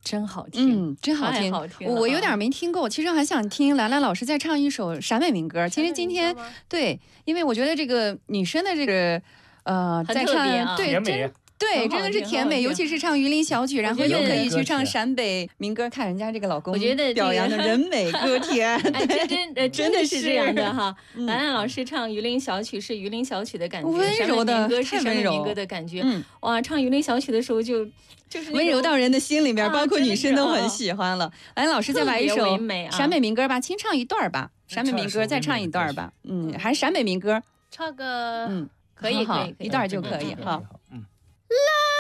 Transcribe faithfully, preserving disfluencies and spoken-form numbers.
真好听， 嗯，真好听， 好听我有点没听够，其实还想听兰兰老师再唱一首陕北民歌。其实今天对，因为我觉得这个女生的这个呃，在唱、 啊、 对真。对，真的是甜美，尤其是唱榆林小曲，然后又可以去唱陕北民歌，看人家这个老公， 我觉得表扬的人美歌甜， 哎，真真呃真的是这样的哈。兰兰老师唱榆林小曲是榆林小曲的感觉， 温柔的， 歌是陕北民歌的感觉。嗯，哇，唱榆林小曲的时候就就是温柔到人的心里面，包括女生都很喜欢了。兰兰老师再来一首陕北民歌吧，清唱一段吧，陕北民歌再唱一段吧，嗯，还是陕北民歌， 唱个嗯， 可以可以一段就可以哈。 嗯。